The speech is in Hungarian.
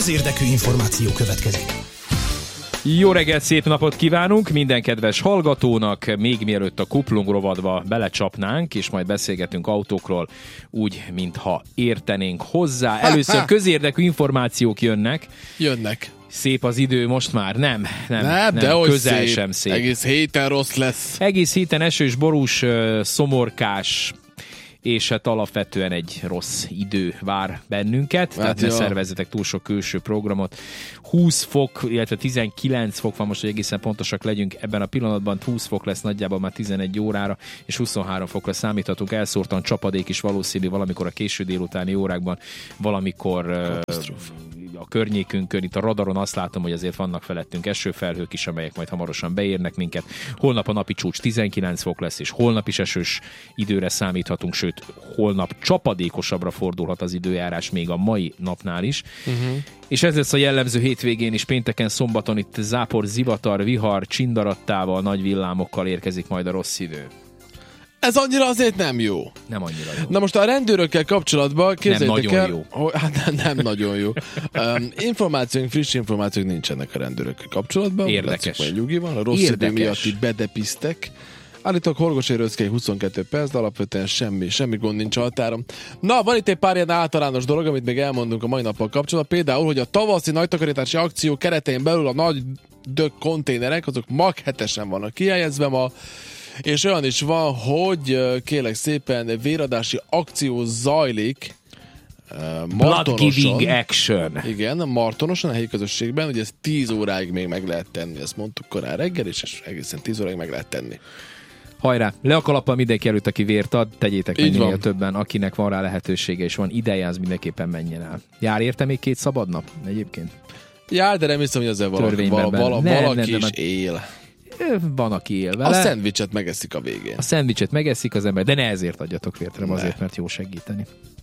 közérdekű információ következik. Jó reggelt, szép napot kívánunk minden kedves hallgatónak, még mielőtt a Kuplung rovatba belecsapnánk, és majd beszélgetünk autókról úgy, mintha értenénk hozzá. Először közérdekű információk jönnek. Szép az idő most már? Nem, de közel szép. Sem szép. Egész héten rossz lesz. Egész héten esős, borús, szomorkás, és hát alapvetően egy rossz idő vár bennünket, tehát ne szervezzetek túl sok külső programot. 20 fok, illetve 19 fok van most, hogy egészen pontosak legyünk ebben a pillanatban, 20 fok lesz nagyjából már 11 órára, és 23 fokra számíthatunk, elszórtan csapadék is valószínű valamikor a késő délutáni órákban, valamikor a környékünkön, itt a radaron azt látom, hogy azért vannak felettünk esőfelhők is, amelyek majd hamarosan beérnek minket. Holnap a napi csúcs 19 fok lesz, és holnap is esős időre számíthatunk, sőt, holnap csapadékosabbra fordulhat az időjárás még a mai napnál is. És ez lesz a jellemző hétvégén is, pénteken, szombaton itt zápor, zivatar, vihar, csindarattával, nagy villámokkal érkezik majd a rossz idő. Ez annyira azért nem jó. Nem annyira jó. Na most a rendőrökkel kapcsolatban képzeljétek el... Jó. Nem nagyon jó. Friss információk nincsenek a rendőrökkel kapcsolatban. Érdekes. Látszik, nyugi van. A rossz idő miatt itt bedepisztek. Állítólag Horgosi-Röszkei 22 perc, de alapvetően semmi gond nincs a határon. Na, van itt egy pár ilyen általános dolog, amit még elmondunk a mai nappal kapcsolatban. Például, hogy a tavaszi nagytakarítási akció keretein belül a nagy dög konténerek, azok mag 7-esen vannak kihelyezve ma, és olyan is van, hogy kérlek szépen véradási akció zajlik Blood Giving Action. Igen, Martonoson, a helyi közösségben, ugye ezt 10 óráig még meg lehet tenni, ezt mondtuk korán reggel, és egészen 10 óráig meg lehet tenni. Hajrá! Le a kalappal mindenki előtt, aki vért ad, tegyétek meg minél többen, akinek van rá lehetősége, és van ideje, az mindenképpen menjen el. Jár érte még 2 szabad nap egyébként? Jár, de nem hiszem, hogy azért valaki is él. Van, aki él vele. A szendvicset megeszik a végén. A szendvicset megeszik az ember, de ne ezért adjatok vért, hanem azért, mert jó segíteni.